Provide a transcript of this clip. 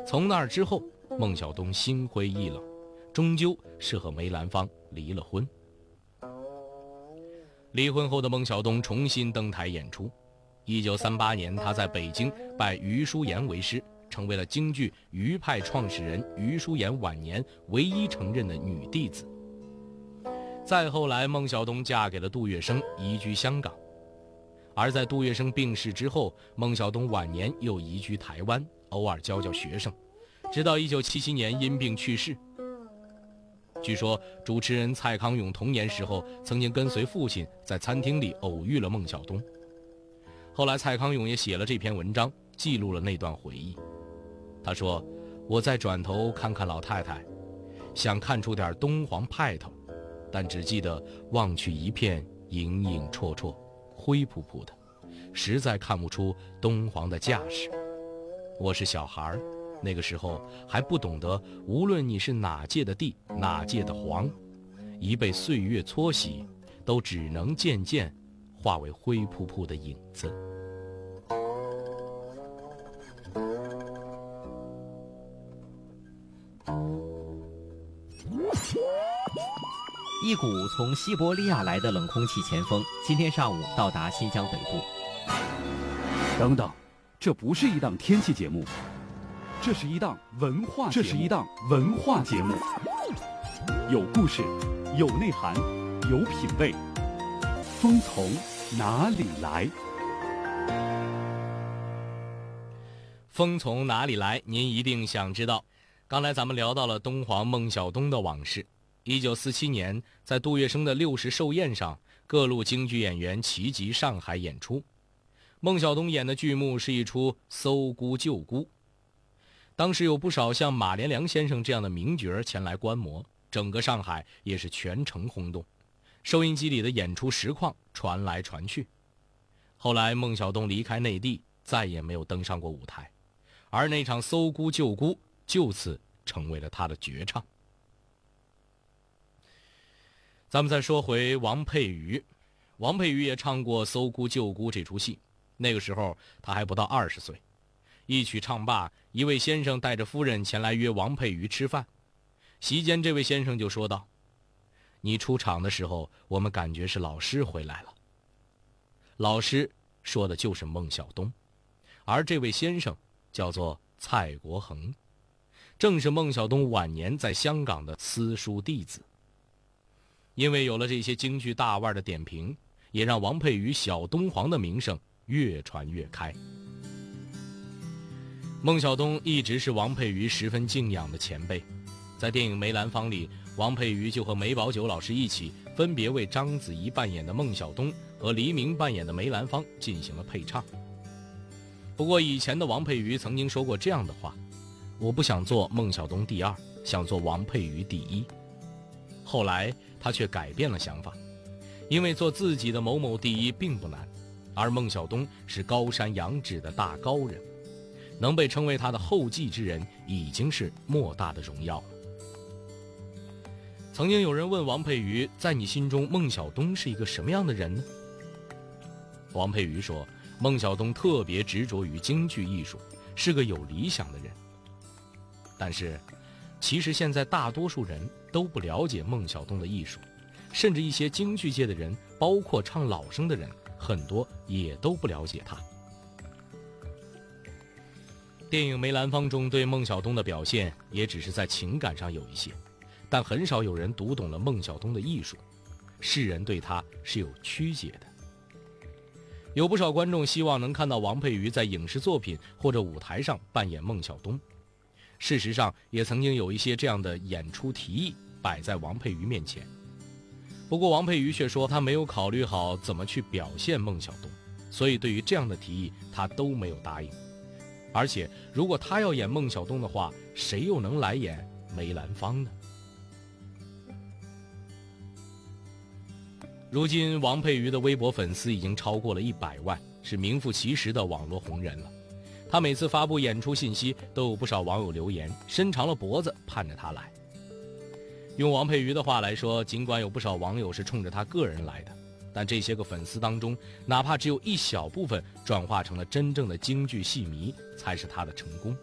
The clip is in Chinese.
从那儿之后，孟小冬心灰意冷，终究是和梅兰芳离了婚。离婚后的孟小冬重新登台演出。1938年，他在北京拜余淑妍为师，成为了京剧余派创始人余淑妍晚年唯一承认的女弟子。再后来，孟小冬嫁给了杜月笙，移居香港。而在杜月笙病逝之后，孟小冬晚年又移居台湾，偶尔教学生，直到1977年因病去世。据说主持人蔡康永童年时候曾经跟随父亲在餐厅里偶遇了孟小冬。后来蔡康永也写了这篇文章，记录了那段回忆。他说，我再转头看看老太太，想看出点东皇派头，但只记得望去一片影影绰绰，灰扑扑的，实在看不出东皇的架势。我是小孩，那个时候还不懂得，无论你是哪届的帝，哪届的皇，一被岁月搓洗，都只能渐渐化为灰扑扑的影子。 一股从西伯利亚来的冷空气前锋今天上午到达新疆北部。 等等，这不是一档天气节目，这是一档文化节目，有故事，有内涵，有品味。风从哪里来？ 风从哪里来？您一定想知道。刚才咱们聊到了东皇孟小冬的往事。1947年，在杜月笙的60寿宴上，各路京剧演员齐集上海演出。孟小冬演的剧目是一出《搜孤救孤》。当时有不少像马连良先生这样的名角前来观摩，整个上海也是全城轰动。收音机里的演出实况传来传去。后来孟小冬离开内地，再也没有登上过舞台，而那场《搜孤救孤》就此成为了他的绝唱。咱们再说回王佩瑜。王佩瑜也唱过《搜孤救孤》这出戏，那个时候他还不到20岁。一曲唱罢，一位先生带着夫人前来约王佩瑜吃饭。席间这位先生就说道，你出场的时候，我们感觉是老师回来了。老师说的就是孟小冬，而这位先生叫做蔡国恒，正是孟小冬晚年在香港的私塾弟子。因为有了这些京剧大腕的点评，也让王佩瑜小东皇的名声越传越开。孟小冬一直是王佩瑜十分敬仰的前辈。在电影《梅兰芳》里，王佩瑜就和梅葆玖老师一起，分别为章子怡扮演的孟小冬和黎明扮演的梅兰芳进行了配唱。不过以前的王佩瑜曾经说过这样的话，我不想做孟小冬第二，想做王佩瑜第一。后来他却改变了想法，因为做自己的某某第一并不难，而孟小冬是高山仰止的大高人，能被称为他的后继之人已经是莫大的荣耀了。曾经有人问王佩瑜，在你心中孟小冬是一个什么样的人呢？王佩瑜说，孟小冬特别执着于京剧艺术，是个有理想的人。但是其实现在大多数人都不了解孟小冬的艺术，甚至一些京剧界的人，包括唱老生的人，很多也都不了解他。电影《梅兰芳》中对孟小冬的表现也只是在情感上有一些，但很少有人读懂了孟小冬的艺术，世人对他是有曲解的。有不少观众希望能看到王佩瑜在影视作品或者舞台上扮演孟小冬，事实上也曾经有一些这样的演出提议摆在王佩瑜面前。不过王佩瑜却说他没有考虑好怎么去表现孟小冬，所以对于这样的提议他都没有答应。而且如果他要演孟小冬的话，谁又能来演梅兰芳呢？如今王佩瑜的微博粉丝已经超过了100万，是名副其实的网络红人了。他每次发布演出信息，都有不少网友留言，伸长了脖子盼着他来。用王佩瑜的话来说，尽管有不少网友是冲着他个人来的，但这些个粉丝当中，哪怕只有一小部分转化成了真正的京剧戏迷，才是他的成功。